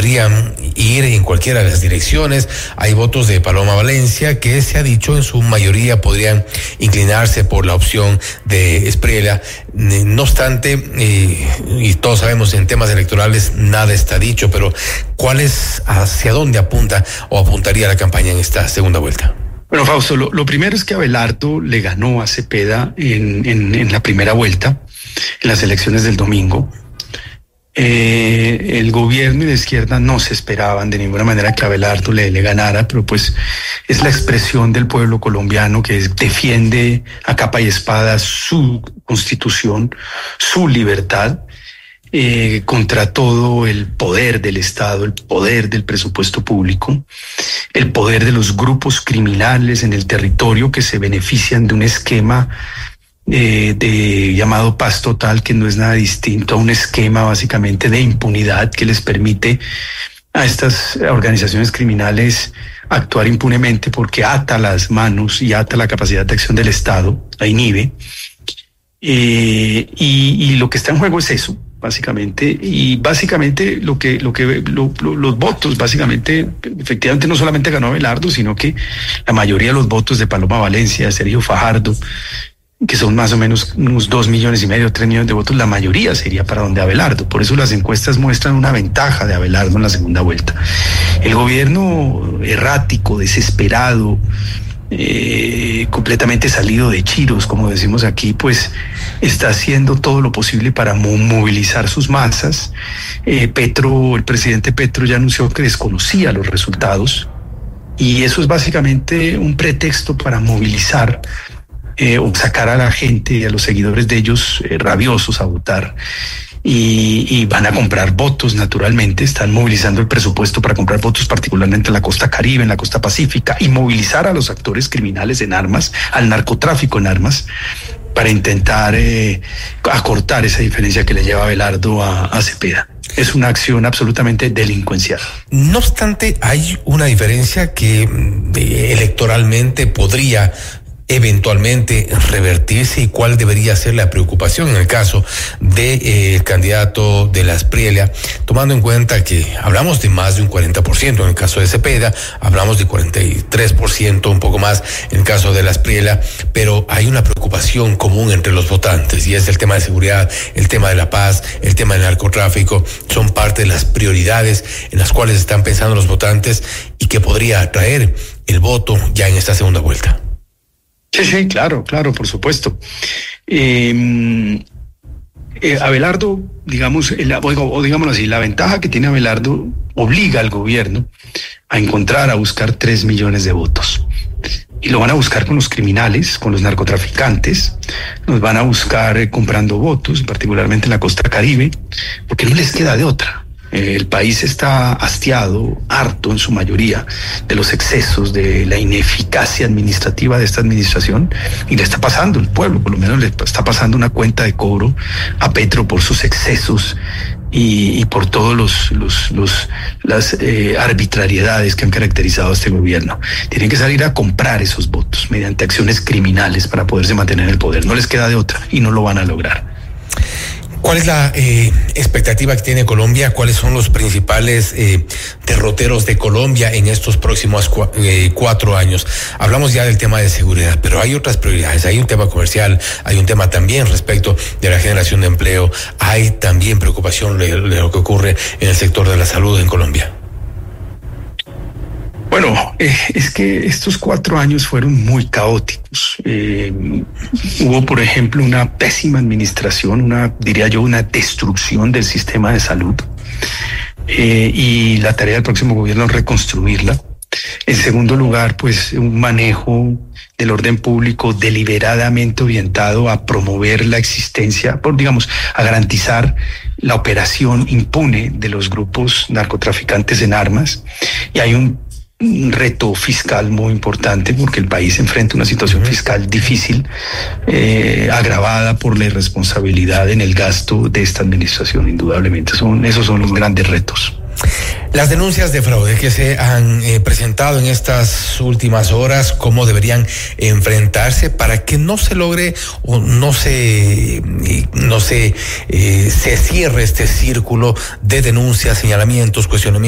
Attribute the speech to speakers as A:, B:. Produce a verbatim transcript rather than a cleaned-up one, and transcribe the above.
A: podrían ir en cualquiera de las direcciones. Hay votos de Paloma Valencia que se ha dicho en su mayoría podrían inclinarse por la opción de Espriella. No obstante, eh, y todos sabemos en temas electorales nada está dicho, pero ¿cuál es, hacia dónde apunta o apuntaría la campaña en esta segunda vuelta?
B: Bueno, Fausto, lo, lo primero es que Abelardo le ganó a Cepeda en, en, en la primera vuelta, en las elecciones del domingo. Eh, el gobierno y la izquierda no se esperaban de ninguna manera que Abelardo le, le ganara, pero pues es la expresión del pueblo colombiano que es, defiende a capa y espada su constitución, su libertad, eh, contra todo el poder del Estado, el poder del presupuesto público, el poder de los grupos criminales en el territorio que se benefician de un esquema Eh, de llamado paz total, que no es nada distinto a un esquema básicamente de impunidad que les permite a estas organizaciones criminales actuar impunemente porque ata las manos y ata la capacidad de acción del Estado, la inhibe. Eh, y, y lo que está en juego es eso, básicamente, y básicamente lo que, lo que lo, lo, los votos, básicamente, efectivamente no solamente ganó Abelardo, sino que la mayoría de los votos de Paloma Valencia, de Sergio Fajardo, que son más o menos unos dos millones y medio, tres millones de votos, la mayoría sería para donde Abelardo. Por eso las encuestas muestran una ventaja de Abelardo en la segunda vuelta. El gobierno errático, desesperado, eh, completamente salido de chiros, como decimos aquí, pues está haciendo todo lo posible para movilizar sus masas. Eh, Petro, el presidente Petro ya anunció que desconocía los resultados y eso es básicamente un pretexto para movilizar Eh, o sacar a la gente y a los seguidores de ellos eh, rabiosos a votar y, y van a comprar votos naturalmente, están movilizando el presupuesto para comprar votos particularmente en la costa Caribe, en la costa Pacífica y movilizar a los actores criminales en armas, al narcotráfico en armas para intentar eh, acortar esa diferencia que le lleva Abelardo a, a Cepeda. Es una acción absolutamente delincuencial.
A: No obstante, hay una diferencia que eh, electoralmente podría eventualmente revertirse y cuál debería ser la preocupación en el caso de eh, el candidato de la Espriella, tomando en cuenta que hablamos de más de un cuarenta por ciento en el caso de Cepeda, hablamos de cuarenta y tres por ciento, un poco más en el caso de la Espriella, pero hay una preocupación común entre los votantes y es el tema de seguridad, el tema de la paz, el tema del narcotráfico, son parte de las prioridades en las cuales están pensando los votantes y que podría atraer el voto ya en esta segunda vuelta.
B: Sí, sí, claro, claro, por supuesto. Eh, eh, Abelardo, digamos, el, o, o digámoslo así, la ventaja que tiene Abelardo obliga al gobierno a encontrar, a buscar tres millones de votos. Y lo van a buscar con los criminales, con los narcotraficantes, nos van a buscar eh, comprando votos, particularmente en la costa Caribe, porque no les queda de otra. El país está hastiado, harto en su mayoría de los excesos, de la ineficacia administrativa de esta administración y le está pasando, el pueblo por lo menos le está pasando una cuenta de cobro a Petro por sus excesos y, y por todos los, los, los las eh, arbitrariedades que han caracterizado a este gobierno. Tienen que salir a comprar esos votos mediante acciones criminales para poderse mantener en el poder. No les queda de otra y no lo van a lograr.
A: ¿Cuál es la eh, expectativa que tiene Colombia? ¿Cuáles son los principales eh, derroteros de Colombia en estos próximos cu- eh, cuatro años? Hablamos ya del tema de seguridad, pero hay otras prioridades. Hay un tema comercial, hay un tema también respecto de la generación de empleo. Hay también preocupación de, de lo que ocurre en el sector de la salud en Colombia.
B: Bueno, eh, es que estos cuatro años fueron muy caóticos. Eh, hubo, por ejemplo, una pésima administración, una, diría yo, una destrucción del sistema de salud. Eh, y la tarea del próximo gobierno es reconstruirla. En segundo lugar, pues un manejo del orden público deliberadamente orientado a promover la existencia, por digamos, a garantizar la operación impune de los grupos narcotraficantes en armas. Y hay un un reto fiscal muy importante porque el país enfrenta una situación fiscal difícil, eh, agravada por la irresponsabilidad en el gasto de esta administración, indudablemente. Son, esos son los grandes retos.
A: Las denuncias de fraude que se han eh, presentado en estas últimas horas, ¿cómo deberían enfrentarse para que no se logre o no se no se eh, se cierre este círculo de denuncias, señalamientos, cuestionamientos?